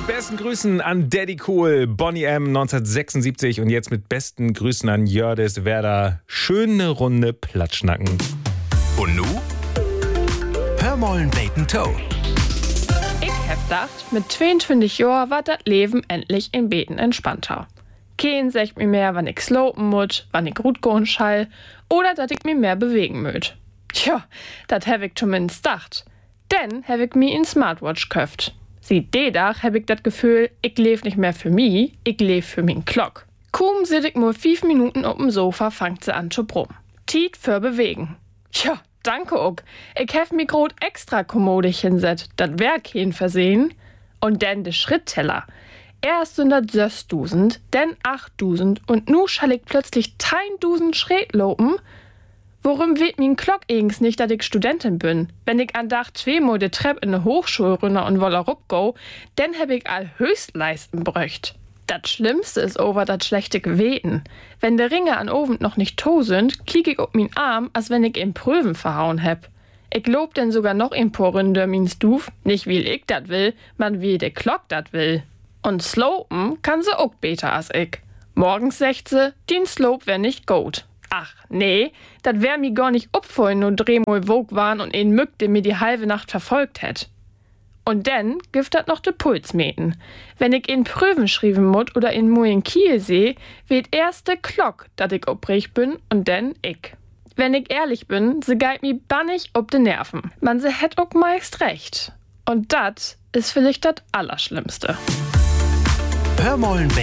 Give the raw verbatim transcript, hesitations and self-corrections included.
besten Grüßen an Daddy Cool, Boney M. neunzehnhundertsechsundsiebzig und jetzt mit besten Grüßen an Jördis Werder. Schöne Runde Platschnacken. Und nu? Hör mollen Bacon Toe. Ich hab gedacht, mit zweiundzwanzig Jahren war das Leben endlich in Beten entspannter. Kein sagt mir mehr, wann ich slopen muss, wann ich gut gehen schall oder dass ich mich mehr bewegen möt. Tja, das hab ich zumindest gedacht. Denn hab ich mir in Smartwatch köft. Sieht de Dach hab ich das Gefühl, ich leb nicht mehr für mich, ich leb für min Glock. Kaum sit ich nur fünf Minuten auf dem Sofa, fangt sie an zu brummen. Tiet für bewegen. Tja, danke auch. Ich hab mi grad extra kommodig hinset, dat wär kein Versehen. Und denn de Schrittteller. Erst sind das sechstausend, dann achttausend und nu schall ich plötzlich tausend Schritt lopen. Worum weht min Glock eigens nicht, dass ich Studentin bin? Wenn ich an Dach zweimal de Trepp in ne Hochschule runter und wolle rupgo, dann hab ich all Höchstleisten bröcht. Das Schlimmste ist over dat schlechte Geweten. Wenn de Ringe an Ovent noch nicht to sind, kiek ich ob min Arm, als wenn ich in Prüven verhauen heb. Ich lob denn sogar noch in paar Runde min Stuf, nicht wie ich dat will, man wie de Glock dat will. Und slopen kann se auch beter als ich. Morgens sagt se, den Slope wär nicht gut. Ach, nee, dat wär mi gar nicht opfallen, nur drehmal wog waren und ein Mück, der mir die halbe Nacht verfolgt hätt. Und denn gift dat noch de Puls meten. Wenn ich in Prüfen schrieben mut oder in Moin Kiel seh, weht erst de Glock, dat ich obrich bin und denn ich. Wenn ich ehrlich bin, se geit mi bannig ob de Nerven. Man se hätt auch meist recht. Und dat ist vielleicht dat Allerschlimmste. Hör mollen